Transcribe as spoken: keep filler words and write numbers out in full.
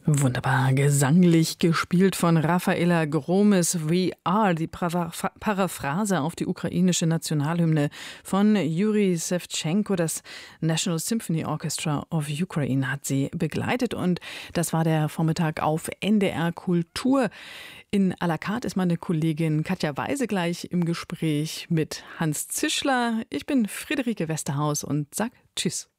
Wunderbar gesanglich gespielt von Rafaela Gromes. We Are, die Pra- Paraphrase auf die ukrainische Nationalhymne von Juri Schewtschenko. Das National Symphony Orchestra of Ukraine hat sie begleitet. Und das war der Vormittag auf N D R Kultur. In à la carte ist meine Kollegin Katja Weise gleich im Gespräch mit Hans Zischler. Ich bin Friederike Westerhaus und sag Tschüss.